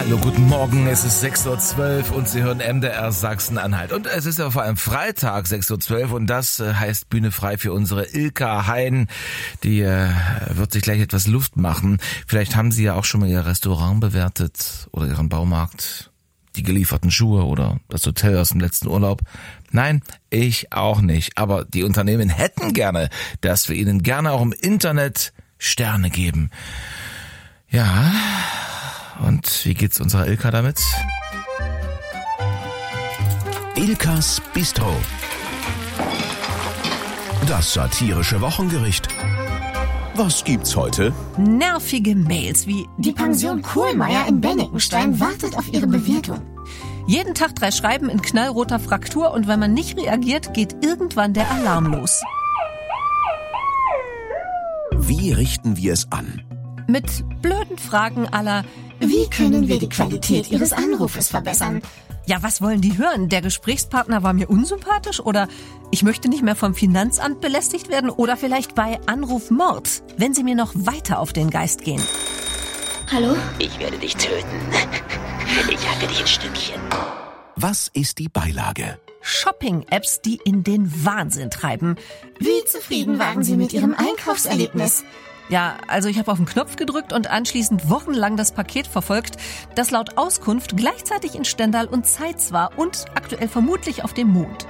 Hallo, guten Morgen, es ist 6.12 Uhr und Sie hören MDR Sachsen-Anhalt. Und es ist ja vor allem Freitag, 6.12 Uhr, und das heißt Bühne frei für unsere Ilka Hein. Die wird sich gleich etwas Luft machen. Vielleicht haben Sie ja auch schon mal Ihr Restaurant bewertet oder Ihren Baumarkt, die gelieferten Schuhe oder das Hotel aus dem letzten Urlaub. Nein, ich auch nicht. Aber die Unternehmen hätten gerne, dass wir ihnen gerne auch im Internet Sterne geben. Ja, und wie geht's unserer Ilka damit? Ilkas Bistro. Das satirische Wochengericht. Was gibt's heute? Nervige Mails wie Die Pension Kohlmeier in Bennekenstein wartet auf ihre Bewertung. jeden Tag 3 Schreiben in knallroter Fraktur und wenn man nicht reagiert, geht irgendwann der Alarm los. Wie richten wir es an? Mit blöden Fragen aller Wie können wir die Qualität Ihres Anrufes verbessern? Ja, was wollen die hören? Der Gesprächspartner war mir unsympathisch oder ich möchte nicht mehr vom Finanzamt belästigt werden oder vielleicht bei Anrufmord, wenn Sie mir noch weiter auf den Geist gehen. Hallo? Ich werde dich töten. Ich hacke dich in Stückchen. Was ist die Beilage? Shopping-Apps, die in den Wahnsinn treiben. Wie zufrieden waren Sie mit Ihrem Einkaufserlebnis? Ja, also ich habe auf den Knopf gedrückt und anschließend wochenlang das Paket verfolgt, das laut Auskunft gleichzeitig in Stendal und Zeitz war und aktuell vermutlich auf dem Mond.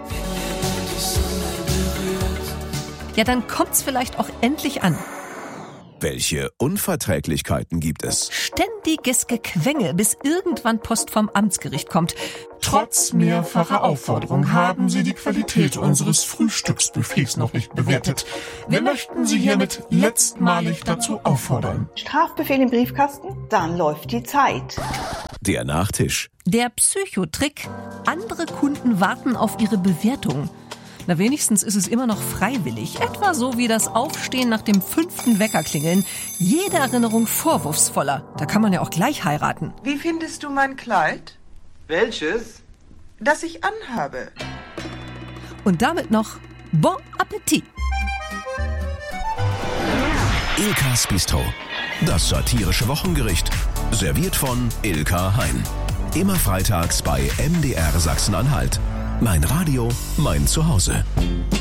Ja, dann kommt's vielleicht auch endlich an. Welche Unverträglichkeiten gibt es? Ständiges Gequengel, bis irgendwann Post vom Amtsgericht kommt. Trotz mehrfacher Aufforderung haben Sie die Qualität unseres Frühstücksbuffets noch nicht bewertet. Wir möchten Sie hiermit letztmalig dazu auffordern. Strafbefehl im Briefkasten? Dann läuft die Zeit. Der Nachtisch. Der Psychotrick. Andere Kunden warten auf ihre Bewertung. Na, wenigstens ist es immer noch freiwillig. Etwa so wie das Aufstehen nach dem 5. Weckerklingeln. Jede Erinnerung vorwurfsvoller. Da kann man ja auch gleich heiraten. Wie findest du mein Kleid? Welches? Das ich anhabe. Und damit noch Bon Appetit. Ilkas Bistro. Das satirische Wochengericht. Serviert von Ilka Hein. Immer freitags bei MDR Sachsen-Anhalt. Mein Radio, mein Zuhause.